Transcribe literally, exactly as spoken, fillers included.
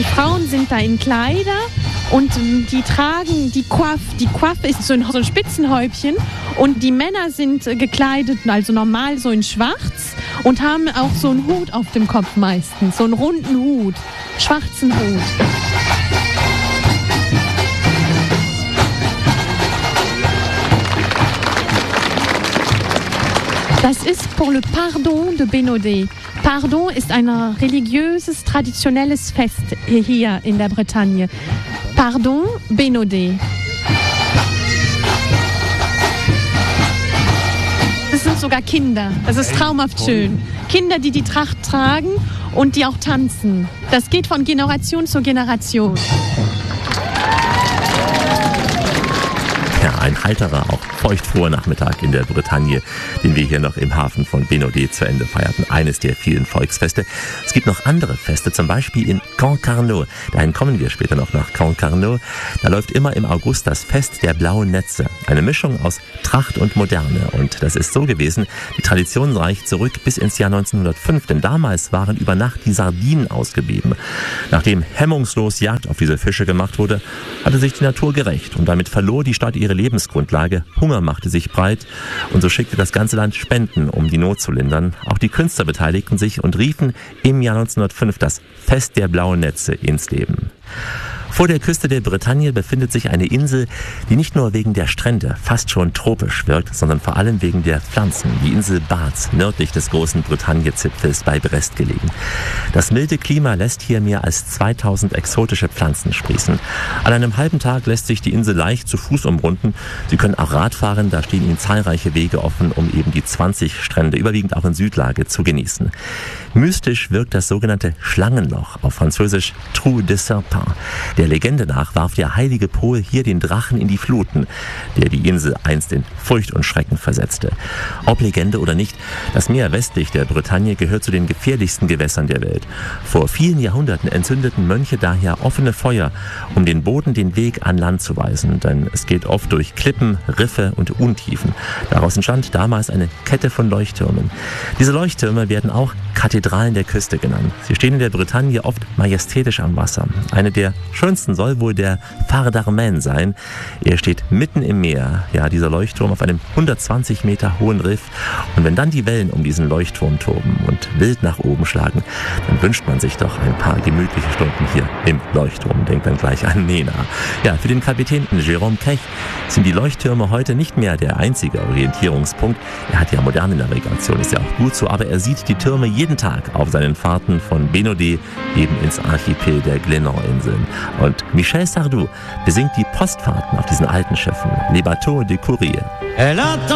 Die Frauen sind da in Kleider und die tragen die Coiffe. Die Coiffe ist so ein, so ein Spitzenhäubchen und die Männer sind gekleidet, also normal so in schwarz und haben auch so einen Hut auf dem Kopf meistens, so einen runden Hut, schwarzen Hut. Das ist pour le Pardon de Bénodet. Pardon ist ein religiöses, traditionelles Fest hier in der Bretagne. Pardon, Bénodet. Das sind sogar Kinder. Das ist traumhaft schön. Kinder, die die Tracht tragen und die auch tanzen. Das geht von Generation zu Generation. Ja, ein heiterer, auch feuchtfroher Nachmittag in der Bretagne, den wir hier noch im Hafen von Bénodet zu Ende feierten. Eines der vielen Volksfeste. Es gibt noch andere Feste, zum Beispiel in Concarneau. Dahin kommen wir später noch nach Concarneau. Da läuft immer im August das Fest der blauen Netze. Eine Mischung aus Tracht und Moderne. Und das ist so gewesen, die Tradition reicht zurück bis ins Jahr neunzehnhundertfünf. Denn damals waren über Nacht die Sardinen ausgeblieben. Nachdem hemmungslos Jagd auf diese Fische gemacht wurde, hatte sich die Natur gerächt. Und damit verlor die Stadt ihre Lebensgrundlage. Hunger machte sich breit und so schickte das ganze Land Spenden, um die Not zu lindern. Auch die Künstler beteiligten sich und riefen im Jahr neunzehnhundertfünf das Fest der blauen Netze ins Leben. Vor der Küste der Bretagne befindet sich eine Insel, die nicht nur wegen der Strände fast schon tropisch wirkt, sondern vor allem wegen der Pflanzen. Die Insel Bards, nördlich des großen Bretagne-Zipfels bei Brest gelegen. Das milde Klima lässt hier mehr als zweitausend exotische Pflanzen sprießen. An einem halben Tag lässt sich die Insel leicht zu Fuß umrunden. Sie können auch Rad fahren, da stehen Ihnen zahlreiche Wege offen, um eben die zwanzig Strände, überwiegend auch in Südlage, zu genießen. Mystisch wirkt das sogenannte Schlangenloch, auf Französisch Trou de Serpent. Der Legende nach warf der heilige Pol hier den Drachen in die Fluten, der die Insel einst in Furcht und Schrecken versetzte. Ob Legende oder nicht, das Meer westlich der Bretagne gehört zu den gefährlichsten Gewässern der Welt. Vor vielen Jahrhunderten entzündeten Mönche daher offene Feuer, um den Boden den Weg an Land zu weisen, denn es geht oft durch Klippen, Riffe und Untiefen. Daraus entstand damals eine Kette von Leuchttürmen. Diese Leuchttürme werden auch Kathedralen der Küste genannt. Sie stehen in der Bretagne oft majestätisch am Wasser. Eine der schönsten soll wohl der Phare d'Armaine sein. Er steht mitten im Meer. Ja, dieser Leuchtturm auf einem hundertzwanzig Meter hohen Riff. Und wenn dann die Wellen um diesen Leuchtturm toben und wild nach oben schlagen, dann wünscht man sich doch ein paar gemütliche Stunden hier im Leuchtturm. Denkt dann gleich an Nena. Ja, für den Kapitän Jérôme Kech sind die Leuchttürme heute nicht mehr der einzige Orientierungspunkt. Er hat ja moderne Navigation, ist ja auch gut so, aber er sieht die Türme jeden Tag auf seinen Fahrten von Bénodet eben ins Archipel der Glénan-Inseln. Und Michel Sardou besingt die Postfahrten auf diesen alten Schiffen, Les Bateaux de Courrier.